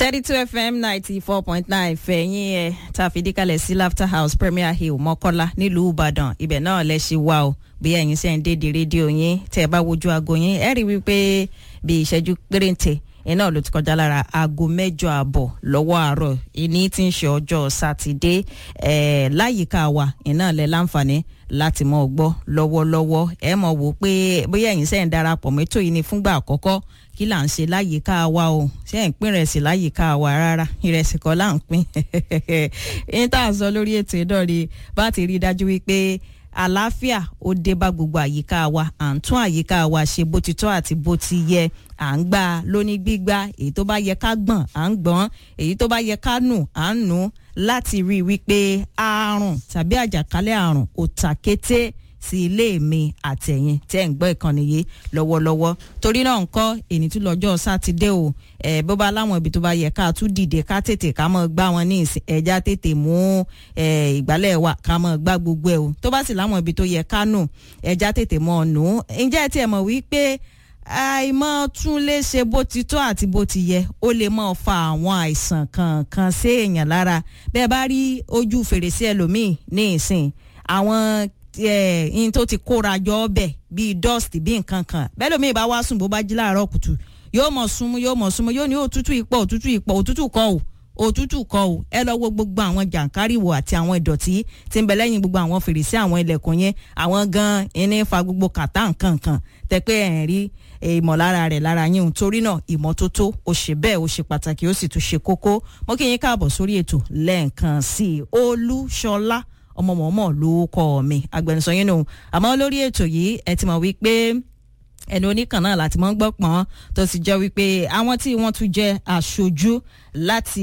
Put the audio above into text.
32 FM 94.9 fẹ̀yìn ẹ̀ tá a fi díkàlẹ̀ sí Laughter House Premier Hill Mọ́kọ́lá nílùú Ìbàdàn ibẹ̀ náà lẹ ṣì wà o bí ẹ̀yin ṣe ń dédé rédíò yín tẹ́ ẹ bá wojú aago yín ẹ rí wípé bí ìṣẹ́jú péréńte iná ló ti kọjá lára aago 8:30 lọ́wọ́ àárọ̀ ìní tí ń ṣe ọjọ́ sátidé láyìíká wa iná lẹ láǹfààní láti mọ̀ gbọ́ lọ́wọ́lọ́wọ́ ẹ mọ̀ wò pé bóyá ẹ̀yin ṣe ń darapọ̀ mẹ́tò yìí ni fúngbà àkọ́kọ́ kí là ń ṣe láyìíká wa o ṣé ń pín ìrẹsì láyìíká wa rárá ìrẹsì kọ́ là ń pín ẹni tá a sọ lórí ètò ìdọ́rí bá ti rí i dájú wípé àlàáfíà ó dé bá gbogbo àyíká wa à ń tún àyíká wa ṣe bó ti tọ́ àti bó ti yẹ à ń gbà lóní gbígbà èyí tó bá yẹ ká gbọ̀n à ń gbọ̀n èyí tó bá yẹ ká nù à ń nù láti rí i wípé àrùn tàbí àjàkálẹ̀ àrùn ò tàkété sí ilé mi àtẹ̀yìn tẹ́ ń gbọ́ ìkànnì yìí lọ́wọ́lọ́wọ́ torí náà ńkọ́ èyí tún lọ́jọ́ sátidé o bó bá láwọn ibi tó bá yẹ ká tún dìde ká tètè ká mọ̀ gbá wọn ní ìsìn ẹja tètè mú ìgbálẹ̀ wa ká mọ̀ gbá gbogbo ẹ̀ o tó bá sì láwọn ibi tó yẹ ká nù ẹja tètè mọ̀ nù ǹjẹ́ ẹ tiẹ̀ mọ̀ wípé àìmọ̀ tún lè ṣe bó ti tó àti bó ti yẹ ó lè mọ̀ fa àwọn àìsàn kankan sí èèyàn lára bẹ́ẹ̀ bá rí ojú fèrèsé ẹlòmíì ní ìsìn àwọn in tó ti kóra jọ ọbẹ̀ bíi dust bíi nǹkan kan bẹ́ẹ̀ lómi ìbá wá sùn bó bá jí láàárọ̀ kùtù yóò mọ̀ súnmú yóò ní òtútù kọ́ ò ẹ lọ wo gbogbo àwọn jàǹkáríwò àti àwọn ìdọ̀tí tí ń bẹ lẹ́yìn gbogbo àwọn fèrèsé àwọn ilẹ̀kùn yẹn àwọn gan iní fa gbogbo kàtá nǹkan tẹ pé ẹ̀ ń rí ìmọ̀lára rẹ̀ lára yín torí náà ìmọ́tótó ó ṣe bẹ́ẹ̀ ó ṣe pàtàkì ó sì tún ṣe kókó mo kí yín káàbọ̀ sórí ètò lẹ́ẹ̀kan sí i Olúṣọlá ọmọ mọ̀ọ́mọ̀ ló kọ́ mi agbẹnusọ yín nù àmọ́ lórí ètò yìí ẹ ti mọ̀ wípé ẹnu oníkan náà láti mọ́ gbọ́ pọ́n tó sì jẹ́ wípé àwọn tí wọ́n tún jẹ́ aṣojú láti